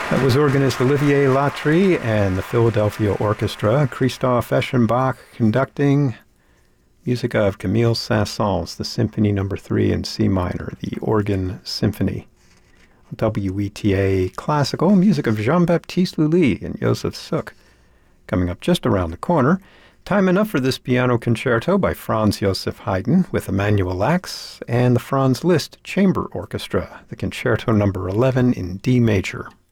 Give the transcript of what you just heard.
That was organist Olivier Latry and the Philadelphia Orchestra. Christoph Eschenbach conducting. Music of Camille Saint-Saëns, the Symphony No. 3 in C minor, the Organ Symphony. WETA Classical, music of Jean-Baptiste Lully and Joseph Suk. Coming up just around the corner, time enough for this piano concerto by Franz Joseph Haydn with Emanuel Lacks and the Franz Liszt Chamber Orchestra, the Concerto No. 11 in D major.